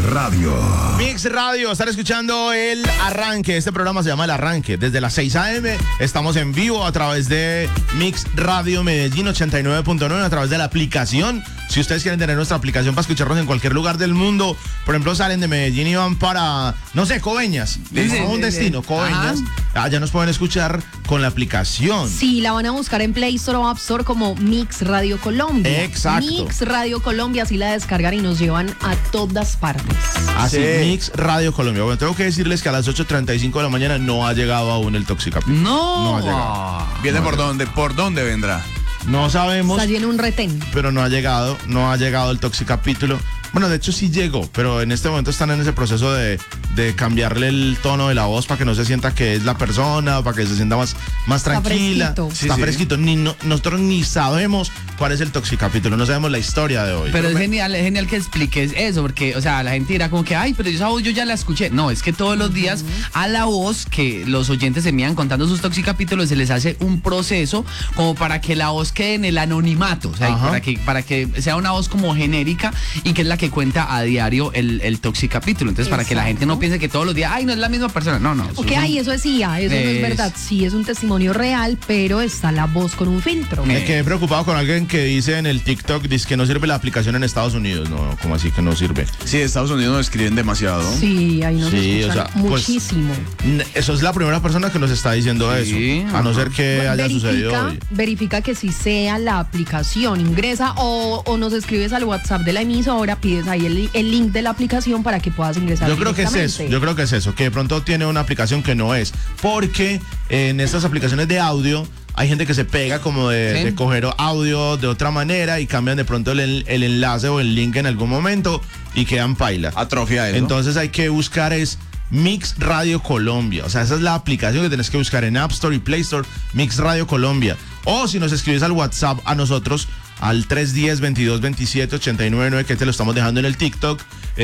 Radio. Mix Radio, están escuchando el arranque. Este programa se llama El Arranque. Desde las 6 a.m. estamos en vivo a través de Mix Radio Medellín 89.9, a través de la aplicación. Si ustedes quieren tener nuestra aplicación para escucharnos en cualquier lugar del mundo, por ejemplo, salen de Medellín y van para, no sé, Coveñas. Un destino, Coveñas. Ya nos pueden escuchar con la aplicación. Sí, la van a buscar en Play Store o App Store como Mix Radio Colombia. Exacto. Mix Radio Colombia, así la descargan y nos llevan a todas partes. Así, Sí. Mix Radio Colombia. Bueno, tengo que decirles que a las 8:35 de la mañana no ha llegado aún el Toxicapítulo. No ha llegado. ¿Viene por dónde? ¿Por dónde vendrá? No sabemos, Está lleno un retén. pero no ha llegado el Toxicapítulo. Bueno, de hecho sí llegó, pero en este momento están en ese proceso de cambiarle el tono de la voz para que no se sienta que es la persona, para que se sienta más tranquila. fresquito. Está Sí. fresquito. Nosotros ni sabemos cuál es el Toxicapítulo, no sabemos la historia de hoy. Pero es genial que expliques eso, porque, o sea, la gente dirá como que, ay, pero esa voz yo ya la escuché. No, es que todos los días a la voz que los oyentes envían contando sus Toxicapítulos se les hace un proceso como para que la voz quede en el anonimato, o sea, para que sea una voz como genérica y que es la que cuenta a diario el Toxicapítulo. Entonces, para que la gente no piense que todos los días, ay, no es la misma persona. No. Ok, ay, eso es IA, eso no es verdad. Sí, es un testimonio real, pero está la voz con un filtro. Me quedé preocupado con alguien que dice en el TikTok, dice que no sirve la aplicación en Estados Unidos. No, ¿cómo así que no sirve? Sí, Estados Unidos nos escriben demasiado. Sí, ahí nos Sí, escuchan o sea, pues, muchísimo. Eso es la primera persona que nos está diciendo Sí, eso. A no ser que haya sucedido hoy. Verifica que si sea la aplicación, ingresa o nos escribes al WhatsApp de la emisora, pides ahí el link de la aplicación para que puedas ingresar. Yo creo que es eso, que de pronto tiene una aplicación que no es, porque en estas aplicaciones de audio hay gente que se pega como de coger audio de otra manera y cambian de pronto el enlace o el link en algún momento y quedan paila. Atrofia eso. Entonces hay que buscar es Mix Radio Colombia, o sea, esa es la aplicación que tenés que buscar en App Store y Play Store, Mix Radio Colombia. O si nos escribes al WhatsApp a nosotros, al 310-2227-899, que te lo estamos dejando en el TikTok,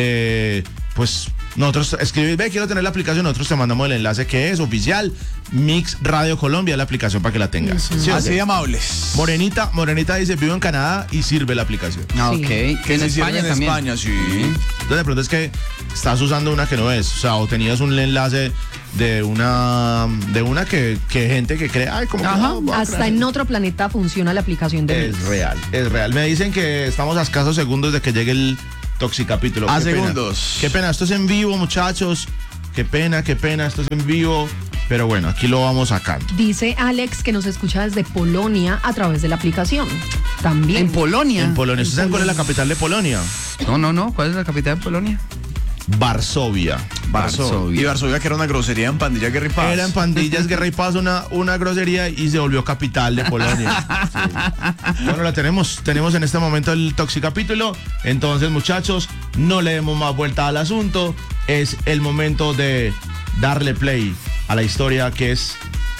pues nosotros escribís, quiero tener la aplicación, nosotros te mandamos el enlace que es oficial, Mix Radio Colombia, la aplicación para que la tengas. ¿Sí o Así qué? de amables. Morenita dice, vivo en Canadá y sirve la aplicación. Ah, Sí. ok. Que en se sirve España en también. España, sí. Entonces de pronto es que estás usando una que no es, o sea, o tenías un enlace de una que gente que cree, ay, como que Ajá, no, voy a Hasta crear. en otro planeta funciona la aplicación de Es Mix. real. Me dicen que estamos a escasos segundos de que llegue el Toxicapítulo. A Qué pena. segundos. Qué pena, esto es en vivo, muchachos. Qué pena, esto es en vivo. Pero bueno, aquí lo vamos sacando. Dice Alex que nos escucha desde Polonia a través de la aplicación. También. En Polonia. En Polonia. ¿Ustedes saben cuál es la capital de Polonia? No. ¿Cuál es la capital de Polonia? Varsovia. Y Varsovia, que era una grosería en Pandilla Guerra y Paz. Era en Pandillas, Guerra y Paz, una grosería y se volvió capital de Polonia. Sí. Bueno, la tenemos en este momento el Toxicapítulo. Entonces, muchachos, no le demos más vuelta al asunto. Es el momento de darle play a la historia que es